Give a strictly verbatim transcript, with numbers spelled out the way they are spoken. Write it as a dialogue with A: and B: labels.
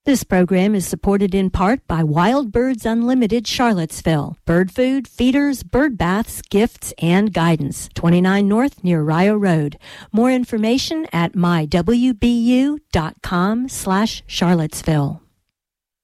A: This program is supported in part by Wild Birds Unlimited Charlottesville. Bird food, feeders, bird baths, gifts, and guidance. twenty-nine North near Rio Road. More information at my w b u dot com slash Charlottesville.